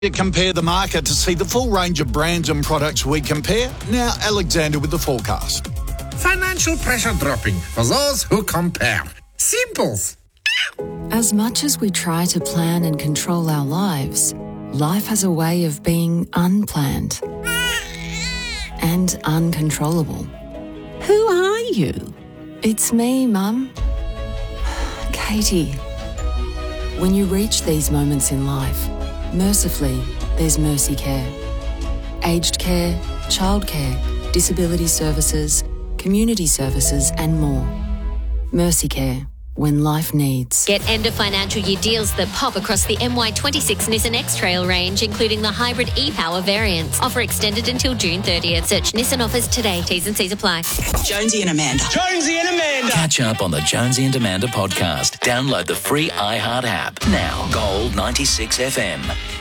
You compare the market to see the full range of brands and products we compare. Now, Alexander with the forecast. Financial pressure dropping for those who compare. Simples. As much as we try to plan and control our lives, life has a way of being unplanned and uncontrollable. Who are you? It's me, Mum. Katie. When you reach these moments in life, mercifully, there's Mercy Care. Aged care, childcare, disability services, community services and more. Mercy Care, when life needs. Get end of financial year deals that pop across the MY26 Nissan X-Trail range, including the hybrid e-Power variants. Offer extended until June 30th. Search Nissan offers today. T's and C's apply. Jonesy and Amanda. Jonesy and Amanda. Catch up on the Jonesy and Amanda podcast. Download the free iHeart app. Now, Gold 96 FM.